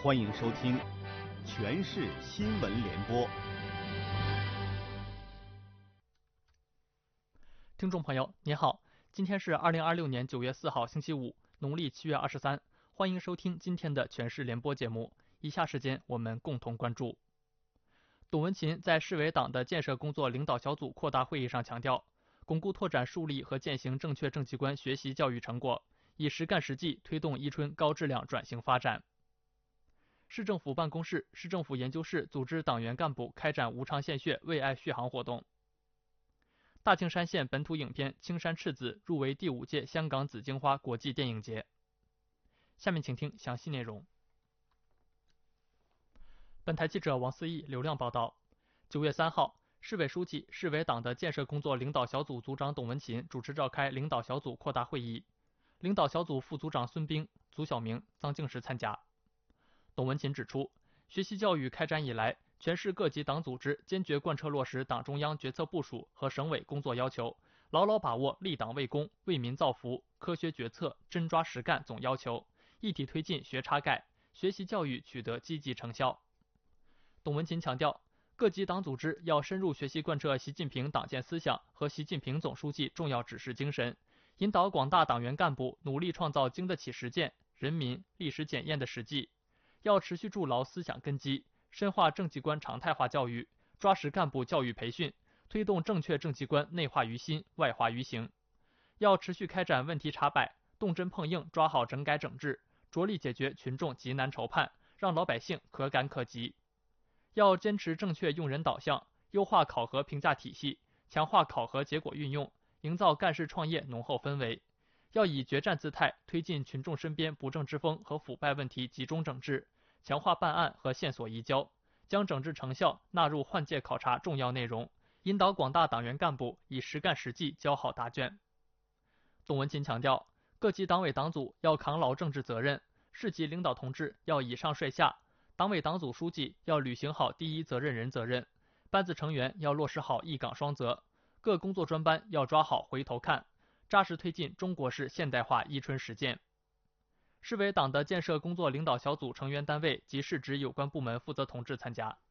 欢迎收听全市新闻联播。 听众朋友您好，今天是2026年9月4号星期五，农历7月23，欢迎收听今天的全市联播节目。以下时间我们共同关注。董文琴在市委党的建设工作领导小组扩大会议上强调，巩固拓展树立和践行正确政绩观学习教育成果，以实干实际推动伊春高质量转型发展。市政府办公室、市政府研究室组织党员干部开展无偿献血为爱续航活动。大庆山县本土影片《青山赤子》入围第5届香港紫荆花国际电影节。下面请听详细内容。本台记者王思义、刘亮报道。9月3号，市委书记、市委党的建设工作领导小组组长董文琴主持召开领导小组扩大会议，领导小组副组长孙兵、祖晓明、臧敬时参加。董文琴指出，学习教育开展以来，全市各级党组织坚决贯彻落实党中央决策部署和省委工作要求，牢牢把握立党为公、为民造福、科学决策、真抓实干总要求，一体推进学差改，学习教育取得积极成效。董文琴强调，各级党组织要深入学习贯彻习近平党建思想和习近平总书记重要指示精神，引导广大党员干部努力创造经得起实践、人民历史检验的实际，要持续筑牢思想根基，深化政绩观常态化教育，抓实干部教育培训，推动正确政绩观内化于心、外化于行。要持续开展问题查摆，动真碰硬抓好整改整治，着力解决群众急难愁盼，让老百姓可感可及。要坚持正确用人导向，优化考核评价体系，强化考核结果运用，营造干事创业浓厚氛围。要以决战姿态推进群众身边不正之风和腐败问题集中整治，强化办案和线索移交，将整治成效纳入换届考察重要内容，引导广大党员干部以实干实际交好答卷。董文琴强调，各级党委党组要扛牢政治责任，市级领导同志要以上率下，党委党组书记要履行好第一责任人责任，班子成员要落实好一岗双责，各工作专班要抓好回头看，扎实推进中国式现代化伊春实践。市委党的建设工作领导小组成员单位及市直有关部门负责同志参加。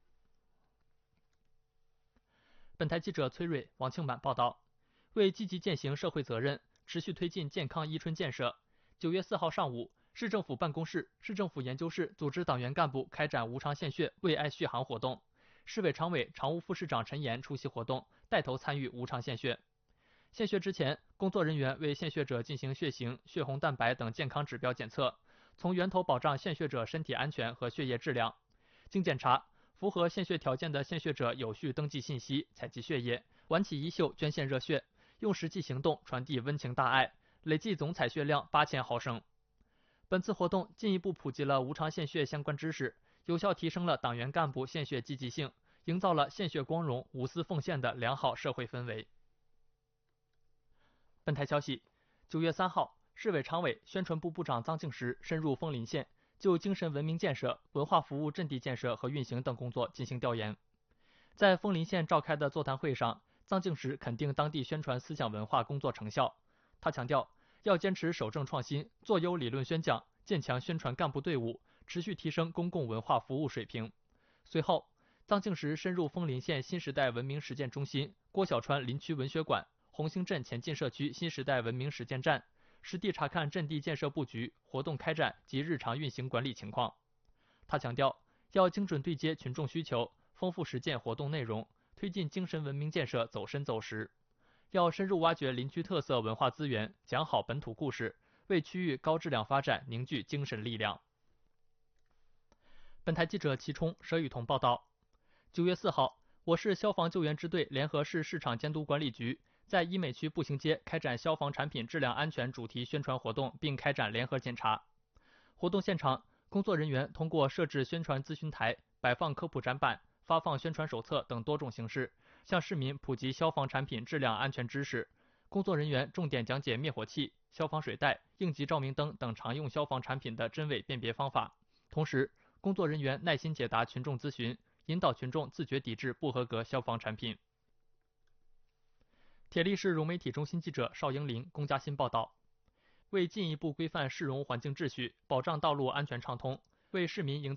本台记者崔瑞、王庆满报道。为积极践行社会责任，持续推进健康伊春建设，9月4号上午，市政府办公室、市政府研究室组织党员干部开展无偿献血为爱续航活动。市委常委、常务副市长陈岩出席活动，带头参与无偿献血。献血之前，工作人员为献血者进行血型、血红蛋白等健康指标检测，从源头保障献血者身体安全和血液质量。经检查，符合献血条件的献血者有序登记信息，采集血液，挽起衣袖捐献热血，用实际行动传递温情大爱，累计总采血量8000毫升。本次活动进一步普及了无偿献血相关知识，有效提升了党员干部献血积极性，营造了献血光荣、无私奉献的良好社会氛围。本台消息，9月3号，市委常委、宣传部部长臧敬时深入枫林县，就精神文明建设、文化服务阵地建设和运行等工作进行调研。在枫林县召开的座谈会上，臧敬时肯定当地宣传思想文化工作成效。他强调，要坚持守正创新，做优理论宣讲，建强宣传干部队伍，持续提升公共文化服务水平。随后，臧敬时深入枫林县新时代文明实践中心、郭小川林区文学馆、红星镇前进社区新时代文明实践站，实地查看阵地建设布局、活动开展及日常运行管理情况。他强调，要精准对接群众需求，丰富实践活动内容，推进精神文明建设走深走实。要深入挖掘林区特色文化资源，讲好本土故事，为区域高质量发展凝聚精神力量。本台记者齐冲、佘雨桐报道。9月4号，我市消防救援支队联合市市场监督管理局在医美区步行街开展消防产品质量安全主题宣传活动，并开展联合检查。活动现场，工作人员通过设置宣传咨询台、摆放科普展板、发放宣传手册等多种形式，向市民普及消防产品质量安全知识。工作人员重点讲解灭火器、消防水带、应急照明灯等常用消防产品的真伪辨别方法。同时，工作人员耐心解答群众咨询，引导群众自觉抵制不合格消防产品。铁力市融媒体中心记者邵英林、龚嘉欣报道。为进一步规范市容环境秩序，保障道路安全畅通，为市民营造